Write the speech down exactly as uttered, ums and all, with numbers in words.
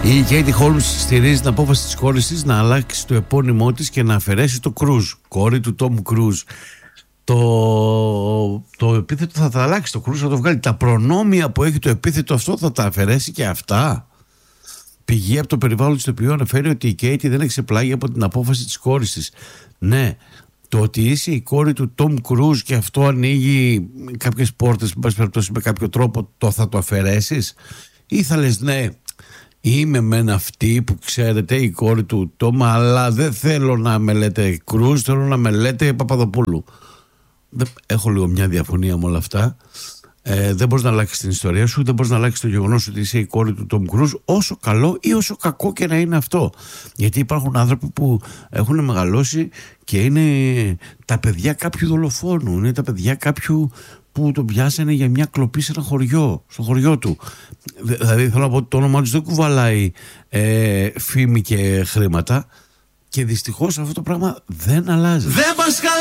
Η Katie Holmes στηρίζει την απόφαση της κόρης της να αλλάξει το επώνυμό της και να αφαιρέσει το Cruise, κόρη του Tom Cruise. Το, το επίθετο θα τα αλλάξει, το Cruise θα το βγάλει. Τα προνόμια που έχει το επίθετο αυτό θα τα αφαιρέσει και αυτά. Πηγή από το περιβάλλον της, το οποίο αναφέρει ότι η Katie δεν εξεπλάγει από την απόφαση της κόρης της. Ναι, το ότι είσαι η κόρη του Tom Cruise και αυτό ανοίγει κάποιες πόρτες, με κάποιο τρόπο, το θα το αφαιρέσεις, ή θα λες ναι, είμαι μεν αυτή που ξέρετε η κόρη του Tom, αλλά δεν θέλω να με λέτε Cruise, θέλω να με λέτε Παπαδοπούλου. Έχω λίγο μια διαφωνία με όλα αυτά. Ε, δεν μπορείς να αλλάξεις την ιστορία σου, δεν μπορείς να αλλάξεις το γεγονός ότι είσαι η κόρη του Tom Cruise, όσο καλό ή όσο κακό και να είναι αυτό. Γιατί υπάρχουν άνθρωποι που έχουν μεγαλώσει και είναι τα παιδιά κάποιου δολοφόνου, είναι τα παιδιά κάποιου που τον πιάσανε για μια κλοπή σε ένα χωριό, στο χωριό του. Δηλαδή θέλω να πω ότι το όνομά του δεν κουβαλάει ε, φήμη και χρήματα, και δυστυχώς αυτό το πράγμα δεν αλλάζει. Δεν